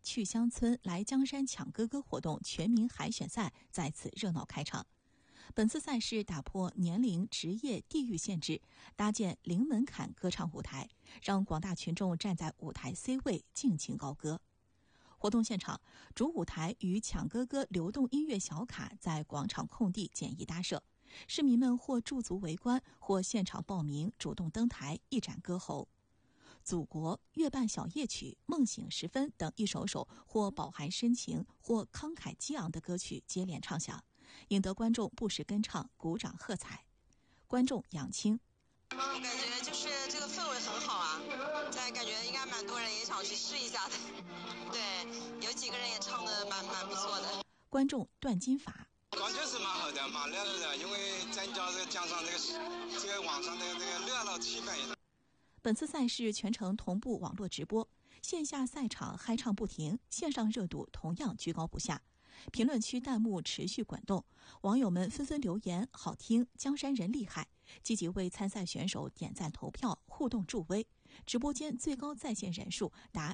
去乡村来江山抢哥哥活动全民海选赛再次热闹开场。本次赛事打破年龄、职业、地域限制，搭建零门槛歌唱舞台，让广大群众站在舞台 C 位尽情高歌。活动现场，主舞台与抢哥哥流动音乐小卡在广场空地简易搭设，市民们或驻足围观，或现场报名主动登台一展歌喉。祖国、月半小夜曲、梦醒时分等一首首或饱含深情或慷慨激昂的歌曲接连唱响，引得观众不时跟唱、鼓掌喝彩。观众杨青： 感觉就是这个氛围很好啊，感觉应该蛮多人也想去试一下的。对，有几个人也唱的蛮不错的。 观众段金法： 感觉是蛮好的，蛮热闹的，因为增加加上这个网上的这个热闹气氛。 本次赛事全程同步网络直播，线下赛场嗨唱不停，线上热度同样居高不下。评论区弹幕持续滚动，网友们纷纷留言好听，江山人厉害，积极为参赛选手点赞投票，互动助威。直播间最高在线人数达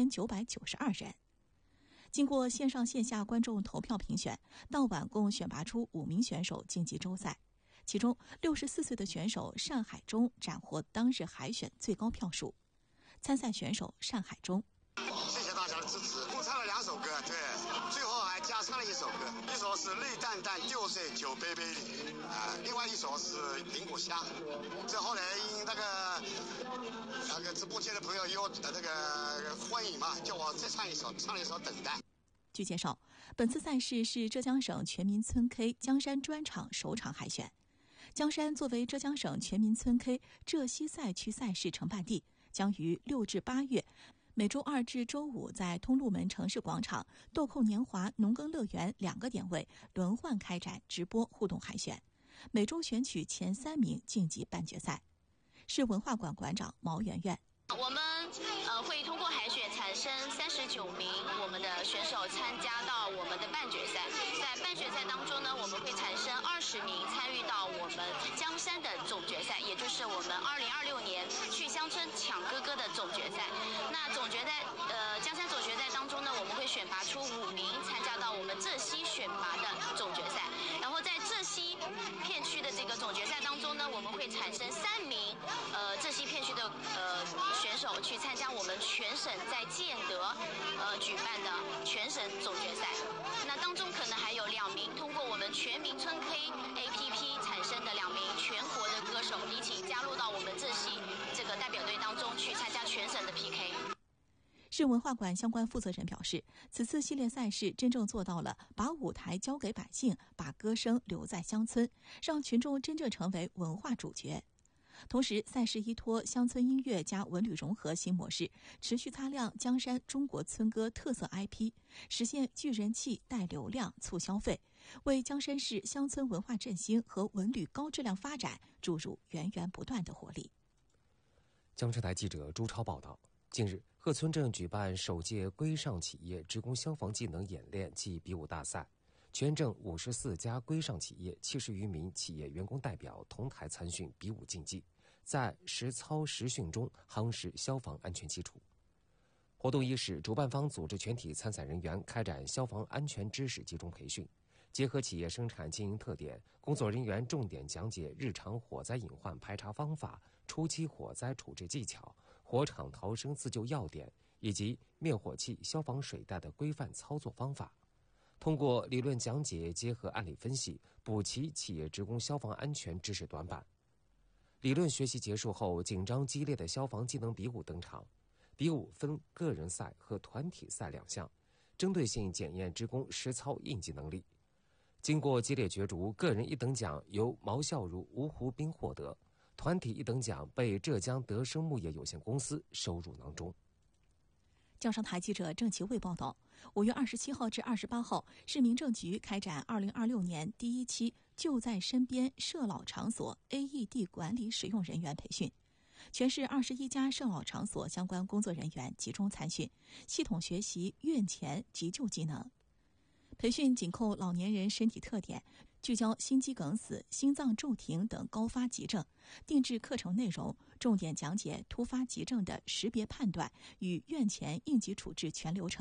2992人。经过线上线下观众投票评选，当晚共选拔出5名选手晋级周赛。其中64岁的选手单海中斩获当日海选最高票数。参赛选手单海中： 谢谢大家的支持，共唱了2首歌，对，最后还加唱了1首歌，一首是泪淡淡就在酒杯杯里，另外一首是灵骨虾。这后来因那个直播间的朋友有那个欢迎嘛，叫我再唱一首等待。 据介绍，本次赛事是浙江省全民村 K 江山专场首场海选。江山作为浙江省全民村 K 浙西赛区赛事承办地，将于6至8月每周2至周5在通路门城市广场、豆蔻年华农耕乐园2个点位轮换开展直播互动海选，每周选取前3名晋级半决赛。市文化馆馆长毛媛媛： 我们会通过海选产生39名我们的选手参加到我们的半决赛，在半决赛当中呢，我们会产生20名参与到我们江山的总决赛，也就是我们2026年去乡村抢哥哥的总决赛。那总决赛江山总决赛当中呢，我们会选拔出5名参加到我们浙西选拔的总决赛，然后在浙西片区的这个总决赛当中呢，我们会产生3名浙西片区的选手去参加我们全省在建德举办的全省总决赛。那当中可能还有2名通过我们全民村 K APP 产生的2名全国的歌手一起加入到我们浙西这个代表队当中去参加全省的 PK。 市文化馆相关负责人表示，此次系列赛事真正做到了把舞台交给百姓，把歌声留在乡村，让群众真正成为文化主角。同时，赛事依托乡村音乐加文旅融合新模式，持续擦亮江山中国村歌特色 IP， 实现聚人气、带流量、促消费，为江山市乡村文化振兴和文旅高质量发展注入源源不断的活力。 江浙台记者朱超报道，近日，鹤村镇举办首届规上企业职工消防技能演练暨比武大赛。全镇54家规上企业70余名企业员工代表同台参训比武竞技，在实操实训中夯实消防安全基础。活动伊始，主办方组织全体参赛人员开展消防安全知识集中培训，结合企业生产经营特点，工作人员重点讲解日常火灾隐患排查方法、初期火灾处置技巧、火场逃生自救要点以及灭火器、消防水带的规范操作方法。通过理论讲解结合案例分析，补齐企业职工消防安全知识短板。理论学习结束后，紧张激烈的消防技能比武登场。比武分个人赛和团体赛2项，针对性检验职工实操应急能力。经过激烈角逐，个人1等奖由毛孝儒、芜湖兵获得，团体1等奖被浙江德生牧业有限公司收入囊中。 江上台记者郑其卫报道，5月27号至28号，市民政局开展2026年第1期就在身边社老场所 AED 管理使用人员培训。全市21家社老场所相关工作人员集中参训，系统学习院前急救技能。培训紧扣老年人身体特点，聚焦心肌梗死、心脏骤停等高发急症，定制课程内容，重点讲解突发急症的识别判断与院前应急处置全流程，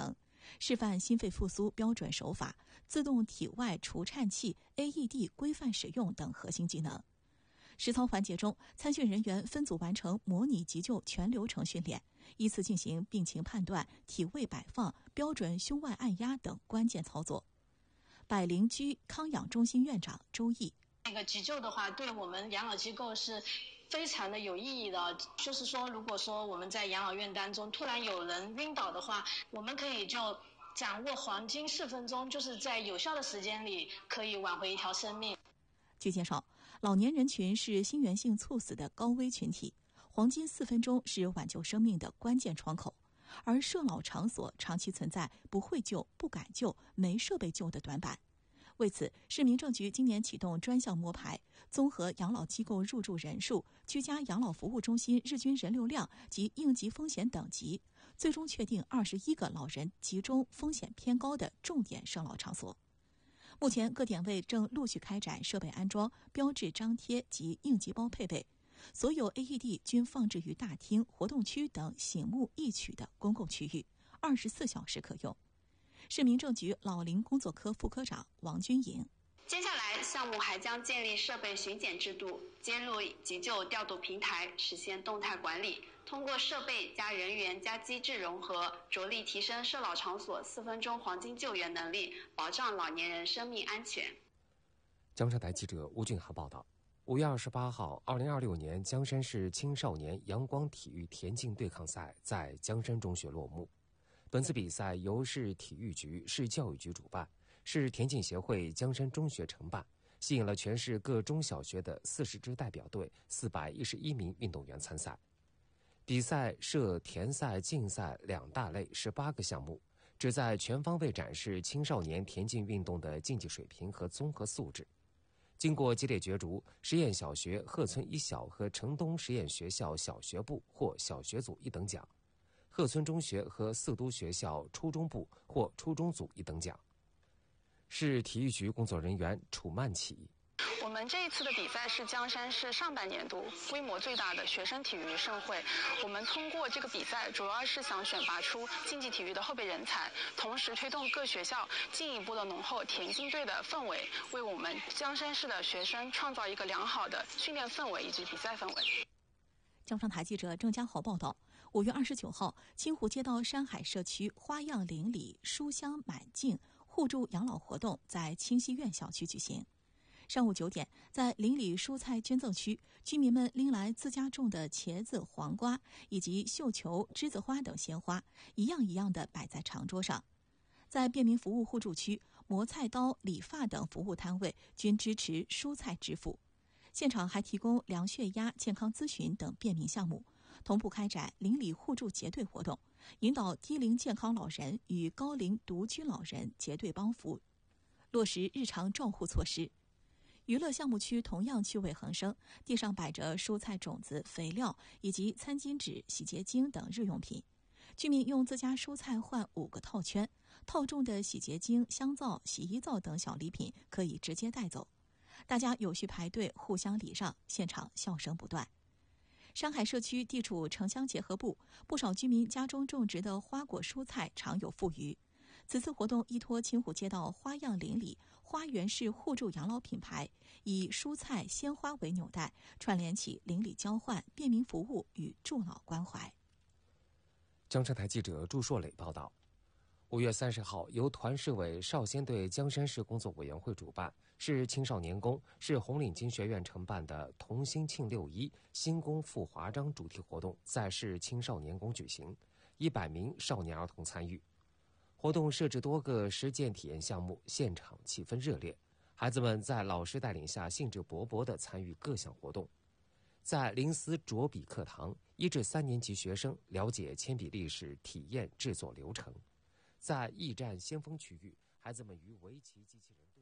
示范心肺复苏标准手法、自动体外除颤器 AED 规范使用等核心技能。实操环节中，参训人员分组完成模拟急救全流程训练，依次进行病情判断、体位摆放、标准胸外按压等关键操作。百灵居康养中心院长周毅： 那个急救的话，对我们养老机构是非常的有意义的。就是说，如果说我们在养老院当中突然有人晕倒的话，我们可以就掌握黄金4分钟，就是在有效的时间里可以挽回一条生命。 据介绍，老年人群是心源性猝死的高危群体，黄金4分钟是挽救生命的关键窗口。而社老场所长期存在不会救、不敢救、没设备救的短板。为此，市民政局今年启动专项摸排，综合养老机构入住人数、居家养老服务中心日均人流量及应急风险等级，最终确定21个老人集中风险偏高的重点社老场所。目前各点位正陆续开展设备安装、标志张贴及应急包配备，所有 AED 均放置于大厅、活动区等醒目易取的公共区域，24小时可用。市民政局老龄工作科副科长王军营： 接下来，项目还将建立设备巡检制度，接入急救调度平台，实现动态管理。通过设备加人员加机制融合，着力提升社老场所4分钟黄金救援能力，保障老年人生命安全。 江山台记者吴俊涵报道。5月28号，2026年江山市青少年阳光体育田径对抗赛在江山中学落幕。本次比赛由市体育局、市教育局主办，市田径协会江山中学承办，吸引了全市各中小学的40支代表队、411名运动员参赛。比赛设田赛、竞赛2大类18个项目，旨在全方位展示青少年田径运动的竞技水平和综合素质。经过激烈角逐，实验小学鹤村一小和城东实验学校小学部获小学组1等奖，鹤村中学和四都学校初中部获初中组1等奖。市体育局工作人员楚曼启： 我们这一次的比赛是江山市上半年度规模最大的学生体育盛会。我们通过这个比赛，主要是想选拔出竞技体育的后备人才，同时推动各学校进一步的浓厚田径队的氛围，为我们江山市的学生创造一个良好的训练氛围以及比赛氛围。 江上台记者郑家豪报道，5月29号，清湖街道山海社区花样邻里书香满径互助养老活动在清溪苑小区举行。上午9点，在邻里蔬菜捐赠区，居民们拎来自家种的茄子、黄瓜以及绣球、栀子花等鲜花，一样一样地摆在长桌上。在便民服务互助区，磨菜刀、理发等服务摊位均支持蔬菜支付。现场还提供量血压、健康咨询等便民项目，同步开展邻里互助结对活动，引导低龄健康老人与高龄独居老人结对帮扶，落实日常照护措施。娱乐项目区同样趣味横生，地上摆着蔬菜种子、肥料以及餐巾纸、洗洁精等日用品。居民用自家蔬菜换5个套圈，套中的洗洁精、香皂、洗衣皂等小礼品可以直接带走。大家有序排队，互相礼让，现场笑声不断。山海社区地处城乡结合部，不少居民家中种植的花果蔬菜常有富余。此次活动依托清湖街道花样邻里花园式互助养老品牌，以蔬菜、鲜花为纽带，串联起邻里交换、便民服务与助老关怀。 江山台记者朱硕磊报道，5月30号，由团市委少先队江山市工作委员会主办，市青少年宫、市红领巾学院承办的同心庆6·1新宫复华章主题活动在市青少年宫举行，100名少年儿童参与。活动设置多个实践体验项目，现场气氛热烈，孩子们在老师带领下兴致勃勃地参与各项活动。在林思着笔课堂，1至3年级学生了解铅笔历史，体验制作流程。在驿站先锋区域，孩子们与围棋机器人对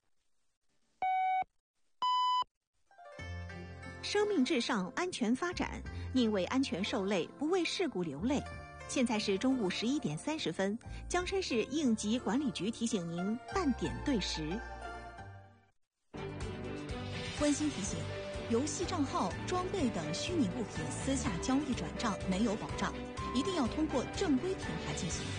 弈。 生命至上，安全发展，宁为安全受累，不为事故流泪。现在是中午11点30分，江山市应急管理局提醒您半点对时。 温馨提醒：游戏账号、装备等虚拟物品私下交易转账没有保障，一定要通过正规平台进行。